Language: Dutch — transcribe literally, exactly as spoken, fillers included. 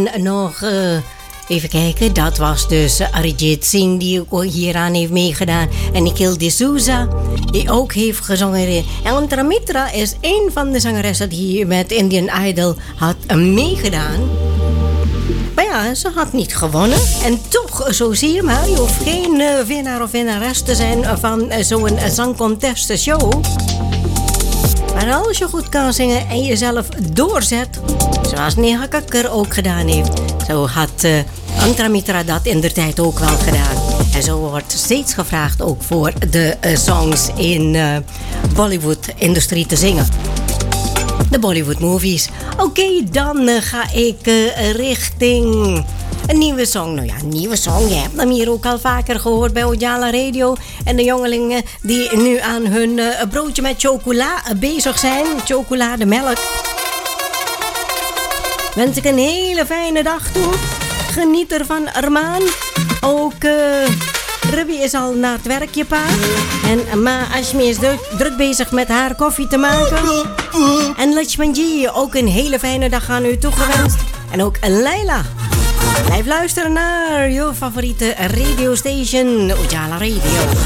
En nog, uh, even kijken, dat was dus Arijit Singh die ook hieraan heeft meegedaan. En Nikhil D'Souza, die ook heeft gezongen. En Antra Mitra is een van de zangeressen die met Indian Idol had meegedaan. Maar ja, ze had niet gewonnen. En toch, zo zie je maar, je hoeft geen uh, winnaar of winnares te zijn van uh, zo'n uh, zangcontest show. Maar als je goed kan zingen en jezelf doorzet, zoals Neha Kakkar ook gedaan heeft, zo had uh, Antra Mitra dat in der tijd ook wel gedaan. En zo wordt steeds gevraagd ook voor de uh, songs in uh, Bollywood-industrie te zingen. De Bollywood movies. Oké, okay, dan uh, ga ik uh, richting een nieuwe song. Nou ja, een nieuwe song. Je hebt hem hier ook al vaker gehoord bij Ujala Radio. En de jongelingen die nu aan hun uh, broodje met chocola bezig zijn. Chocolademelk. Wens ik een hele fijne dag toe. Geniet ervan, Armaan. Ook... Uh, Ruby is al naar het werkje, pa. En Ma Ashmi is druk, druk bezig met haar koffie te maken. En Lachmanji, ook een hele fijne dag aan u toegewenst. En ook Leila. Blijf luisteren naar jouw favoriete radiostation, Ujala Radio.